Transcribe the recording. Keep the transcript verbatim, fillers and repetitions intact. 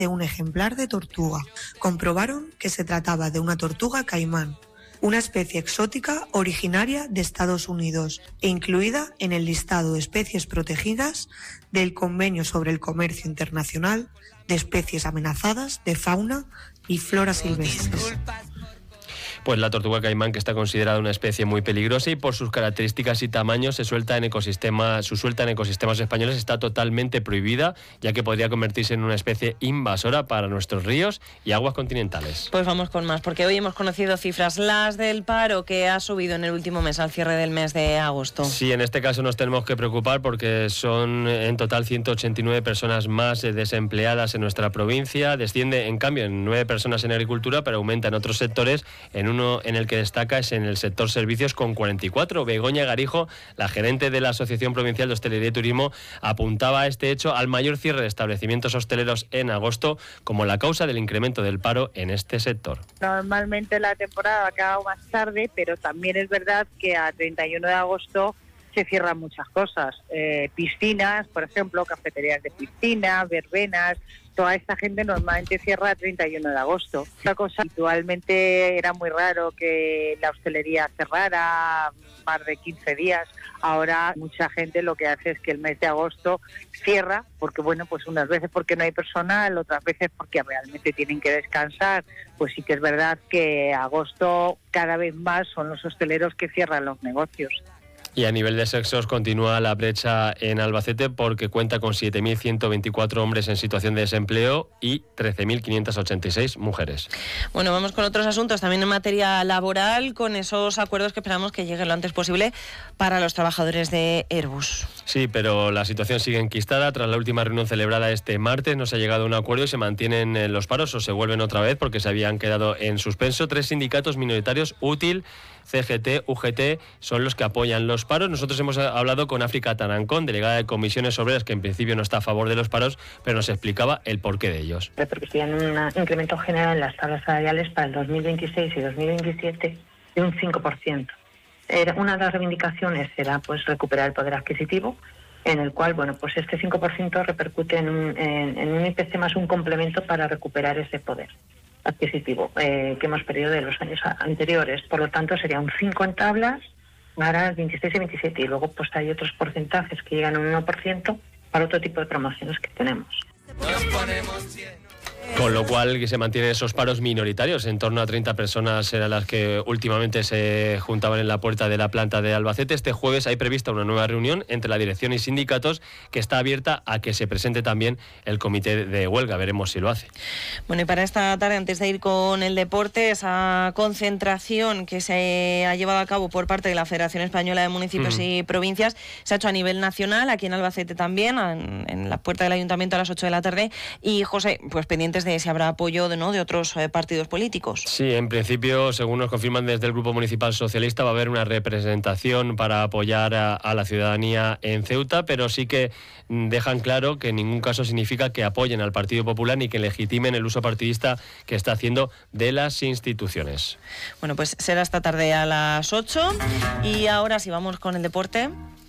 de un ejemplar de tortuga. Comprobaron que se trataba de una tortuga caimán, una especie exótica originaria de Estados Unidos e incluida en el listado de especies protegidas del Convenio sobre el Comercio Internacional de Especies Amenazadas de Fauna y Flora Silvestres. Pues la tortuga caimán, que está considerada una especie muy peligrosa y por sus características y tamaño se suelta en ecosistemas, su suelta en ecosistemas españoles está totalmente prohibida, ya que podría convertirse en una especie invasora para nuestros ríos y aguas continentales. Pues vamos con más, porque hoy hemos conocido cifras, las del paro, que ha subido en el último mes, al cierre del mes de agosto. Sí, en este caso nos tenemos que preocupar porque son en total ciento ochenta y nueve personas más desempleadas en nuestra provincia. Desciende, en cambio, en nueve personas en agricultura, pero aumenta en otros sectores. En uno en el que destaca es en el sector servicios con cuarenta y cuatro. Begoña Garijo, la gerente de la Asociación Provincial de Hostelería y Turismo, apuntaba a este hecho al mayor cierre de establecimientos hosteleros en agosto como la causa del incremento del paro en este sector. Normalmente la temporada ha acabado más tarde, pero también es verdad que a treinta y uno de agosto se cierran muchas cosas. Eh, piscinas, por ejemplo, cafeterías de piscina, verbenas. Toda esta gente normalmente cierra a treinta y uno de agosto. Otra cosa, habitualmente era muy raro que la hostelería cerrara más de quince días. Ahora mucha gente lo que hace es que el mes de agosto cierra, porque bueno, pues unas veces porque no hay personal, otras veces porque realmente tienen que descansar. Pues sí que es verdad que agosto cada vez más son los hosteleros que cierran los negocios. Y a nivel de sexos continúa la brecha en Albacete porque cuenta con siete mil ciento veinticuatro hombres en situación de desempleo y trece mil quinientas ochenta y seis mujeres. Bueno, vamos con otros asuntos también en materia laboral, con esos acuerdos que esperamos que lleguen lo antes posible para los trabajadores de Airbus. Sí, pero la situación sigue enquistada. Tras la última reunión celebrada este martes no se ha llegado a un acuerdo y se mantienen los paros o se vuelven otra vez porque se habían quedado en suspenso. Tres sindicatos minoritarios, Útil, C G T, U G T, son los que apoyan los paros. Nosotros hemos hablado con África Tarancón, delegada de Comisiones Obreras, que en principio no está a favor de los paros, pero nos explicaba el porqué de ellos. Repercutían un incremento general en las tablas salariales para el dos mil veintiséis y dos mil veintisiete de un cinco por ciento. Era, una de las reivindicaciones era pues recuperar el poder adquisitivo, en el cual bueno pues este cinco por ciento repercute en un, en, en un I P C más un complemento para recuperar ese poder adquisitivo eh, que hemos perdido de los años anteriores. Por lo tanto, sería un cinco en tablas para el veintiséis y veintisiete. Y luego pues hay otros porcentajes que llegan a un uno por ciento para otro tipo de promociones que tenemos. Con lo cual que se mantienen esos paros minoritarios. En torno a treinta personas eran las que últimamente se juntaban en la puerta de la planta de Albacete. Este jueves hay prevista una nueva reunión entre la dirección y sindicatos que está abierta a que se presente también el comité de huelga. Veremos si lo hace. Bueno, y para esta tarde, antes de ir con el deporte, esa concentración que se ha llevado a cabo por parte de la Federación Española de Municipios mm. y Provincias se ha hecho a nivel nacional, aquí en Albacete también, en, en la puerta del Ayuntamiento a las ocho de la tarde. Y José, pues pendientes de si habrá apoyo de, ¿no? de otros eh, partidos políticos. Sí, en principio, según nos confirman desde el Grupo Municipal Socialista, va a haber una representación para apoyar a, a la ciudadanía en Ceuta, pero sí que dejan claro que en ningún caso significa que apoyen al Partido Popular ni que legitimen el uso partidista que está haciendo de las instituciones. Bueno, pues será esta tarde a las ocho y ahora sí vamos con el deporte.